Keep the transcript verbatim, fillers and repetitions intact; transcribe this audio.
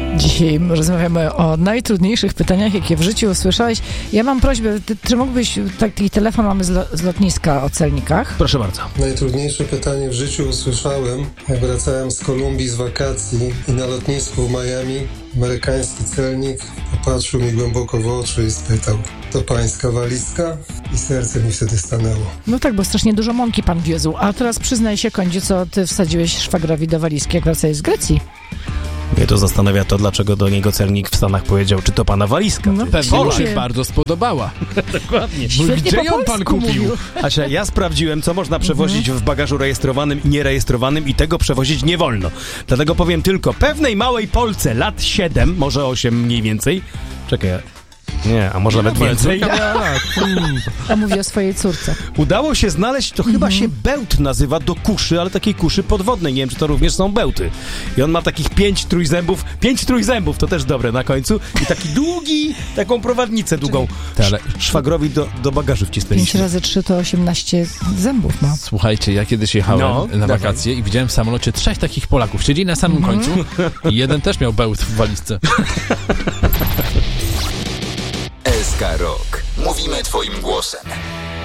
Dzisiaj rozmawiamy o najtrudniejszych pytaniach, jakie w życiu usłyszałeś. Ja mam prośbę, ty, czy mógłbyś, taki telefon mamy z, lo, z lotniska o celnikach? Proszę bardzo. Najtrudniejsze pytanie w życiu usłyszałem, jak wracałem z Kolumbii z wakacji i na lotnisku w Miami amerykański celnik popatrzył mi głęboko w oczy i spytał: to pańska walizka? I serce mi wtedy stanęło. No tak, bo strasznie dużo mąki pan wiózł. A teraz przyznaj się, Kądziu, co ty wsadziłeś szwagrowi do walizki, jak wracałeś z Grecji. Mnie to zastanawia to, dlaczego do niego celnik w Stanach powiedział, czy to pana walizka. No, Pewnie mu się się bardzo spodobała. Dokładnie. Świetnie Gdzie po ją pan polsku kupił? mówił. Asia, ja sprawdziłem, co można przewozić w bagażu rejestrowanym i nierejestrowanym i tego przewozić nie wolno. Dlatego powiem tylko, pewnej małej Polce lat siedem, może osiem mniej więcej. Czekaj, nie, a może nawet więcej. A mówi o swojej córce. Udało się znaleźć, to chyba się bełt nazywa, do kuszy, ale takiej kuszy podwodnej. Nie wiem, czy to również są bełty. I on ma takich pięć trójzębów. Pięć trójzębów, to też dobre na końcu. I taki długi, taką prowadnicę długą. Ale- Szwagrowi do, do bagażu pięć wcisnęliśmy. razy trzy to osiemnaście zębów ma. Słuchajcie, ja kiedyś jechałem No, na dawaj. wakacje i widziałem w samolocie trzech takich Polaków. Siedzieli na samym końcu i jeden też miał bełt w walizce. S K Rock. Mówimy twoim głosem.